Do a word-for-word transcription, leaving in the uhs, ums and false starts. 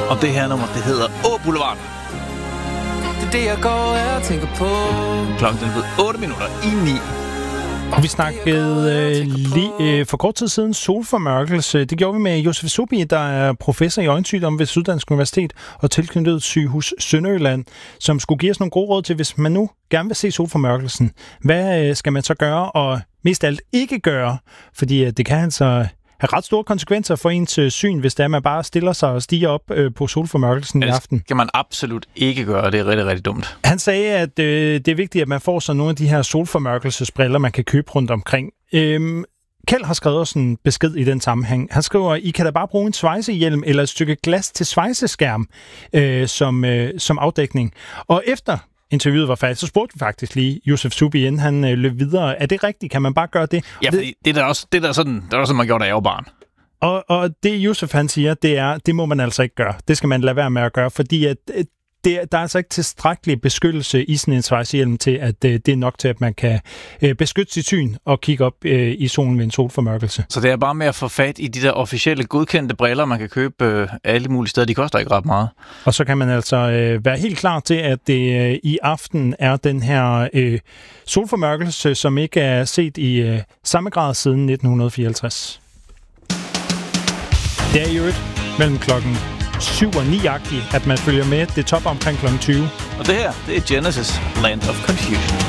Og det her nummer, det hedder Å Boulevarden. Det er det, jeg går og tænker på. Klokken den er blevet otte minutter i ni. Og vi snakkede øh, lige øh, for kort tid siden solformørkelse. Det gjorde vi med Josef Zubi, der er professor i øjensygdom ved Syddansk Universitet og tilknyttet Sygehus Sønderjylland, som skulle give os nogle gode råd til, hvis man nu gerne vil se solformørkelsen. Hvad øh, skal man så gøre, og mest alt ikke gøre? Fordi øh, det kan altså have ret store konsekvenser for ens øh, syn, hvis det er, man bare stiller sig og stiger op øh, på solformørkelsen ja, i aften. Det skal man absolut ikke gøre, det er rigtig, rigtig dumt. Han sagde, at øh, det er vigtigt, at man får så nogle af de her solformørkelsesbriller, man kan købe rundt omkring. Øhm, Kjeld har skrevet os en besked i den sammenhæng. Han skriver, I kan da bare bruge en svejsehjelm eller et stykke glas til svejseskærm øh, som, øh, som afdækning. Og efter interviewet var færdigt, så spurgte vi faktisk lige Josef Zubi, inden han øh, løb videre. Er det rigtigt? Kan man bare gøre det? Ja, fordi det er da også det der sådan, det er også sådan, man gjorde, da jeg var barn. Og, og det Josef han siger, det er, det må man altså ikke gøre. Det skal man lade være med at gøre, fordi at det, der er altså ikke tilstrækkelig beskyttelse i sådan en svejsehjelm til, at det, det er nok til, at man kan øh, beskytte sit syn og kigge op øh, i solen ved en solformørkelse. Så det er bare med at få fat i de der officielle godkendte briller, man kan købe øh, alle mulige steder. De koster ikke ret meget. Og så kan man altså øh, være helt klar til, at det øh, i aften er den her øh, solformørkelse, som ikke er set i øh, samme grad siden nitten fireoghalvtreds. Det er i øvrigt mellem klokken syv og ni-agtigt, at man følger med. Det topper omkring klokken tyve. Og det her, det er Genesis Land of Confusion.